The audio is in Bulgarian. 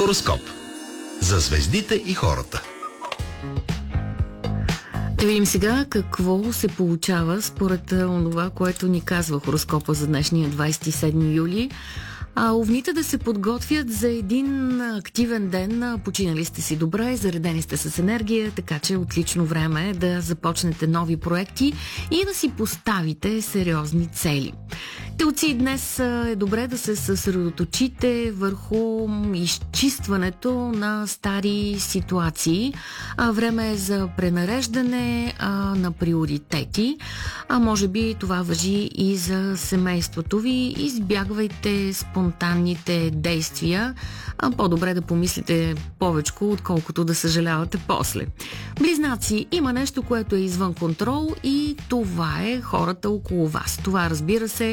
Хороскоп. За звездите и хората. Да видим сега какво се получава според това, което ни казва хороскопа за днешния 27 юли. Овните да се подготвят за един активен ден. Починали сте си добре, заредени сте с енергия, така че отлично време е да започнете нови проекти и да си поставите сериозни цели. Телци, днес е добре да се съсредоточите върху изчистването на стари ситуации. Време е за пренареждане на приоритети. Може би това важи и за семейството ви. Избягвайте спонтанните действия. По-добре да помислите повечко, отколкото да съжалявате после. Близнаци, има нещо, което е извън контрол и това е хората около вас. Това, разбира се,